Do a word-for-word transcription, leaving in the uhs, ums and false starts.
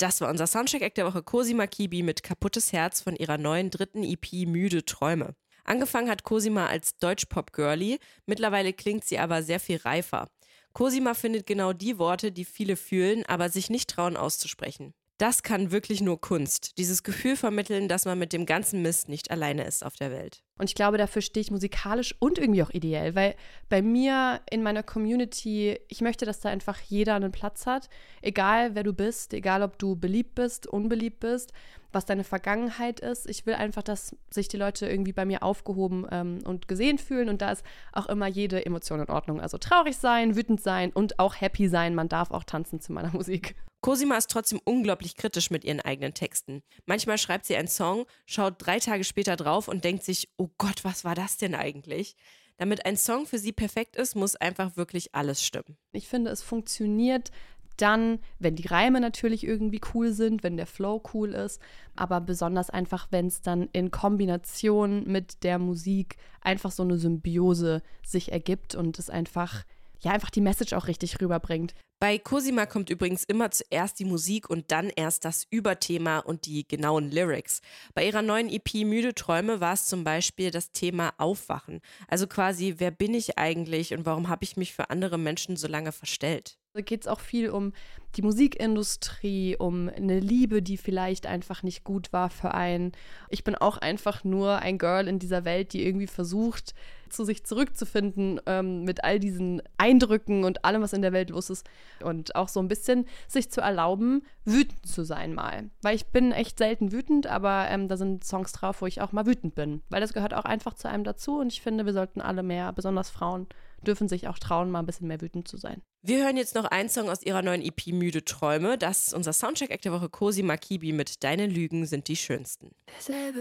Das war unser Soundcheck-Act der Woche, Cosima Kibi mit Kaputtes Herz von ihrer neuen dritten E P Müde Träume. Angefangen hat Cosima als Deutschpop-Girlie, mittlerweile klingt sie aber sehr viel reifer. Cosima findet genau die Worte, die viele fühlen, aber sich nicht trauen auszusprechen. Das kann wirklich nur Kunst. Dieses Gefühl vermitteln, dass man mit dem ganzen Mist nicht alleine ist auf der Welt. Und ich glaube, dafür stehe ich musikalisch und irgendwie auch ideell, weil bei mir in meiner Community, ich möchte, dass da einfach jeder einen Platz hat, egal wer du bist, egal ob du beliebt bist, unbeliebt bist, was deine Vergangenheit ist. Ich will einfach, dass sich die Leute irgendwie bei mir aufgehoben ähm, und gesehen fühlen und da ist auch immer jede Emotion in Ordnung. Also traurig sein, wütend sein und auch happy sein. Man darf auch tanzen zu meiner Musik. Cosima ist trotzdem unglaublich kritisch mit ihren eigenen Texten. Manchmal schreibt sie einen Song, schaut drei Tage später drauf und denkt sich, oh Gott, was war das denn eigentlich? Damit ein Song für sie perfekt ist, muss einfach wirklich alles stimmen. Ich finde, es funktioniert dann, wenn die Reime natürlich irgendwie cool sind, wenn der Flow cool ist, aber besonders einfach, wenn es dann in Kombination mit der Musik einfach so eine Symbiose sich ergibt und es einfach, ja, einfach die Message auch richtig rüberbringt. Bei Cosima kommt übrigens immer zuerst die Musik und dann erst das Überthema und die genauen Lyrics. Bei ihrer neuen E P Müde Träume war es zum Beispiel das Thema Aufwachen. Also quasi, wer bin ich eigentlich und warum habe ich mich für andere Menschen so lange verstellt? Da geht es auch viel um die Musikindustrie, um eine Liebe, die vielleicht einfach nicht gut war für einen. Ich bin auch einfach nur ein Girl in dieser Welt, die irgendwie versucht, zu sich zurückzufinden ähm, mit all diesen Eindrücken und allem, was in der Welt los ist. Und auch so ein bisschen sich zu erlauben, wütend zu sein mal. Weil ich bin echt selten wütend, aber ähm, da sind Songs drauf, wo ich auch mal wütend bin. Weil das gehört auch einfach zu einem dazu und ich finde, wir sollten alle mehr, besonders Frauen, dürfen sich auch trauen, mal ein bisschen mehr wütend zu sein. Wir hören jetzt noch einen Song aus ihrer neuen E P Müde Träume. Das ist unser Soundcheck-Act der Woche, Cosima Kibi mit Deine Lügen sind die schönsten. Derselbe